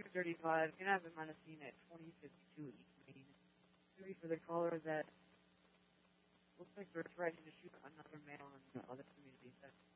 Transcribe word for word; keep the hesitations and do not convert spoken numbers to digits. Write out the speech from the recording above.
two thirty-five. Can have him on a scene at twenty fifty-two East Main. Three for the caller that looks like they're trying to shoot another male in the other community. That's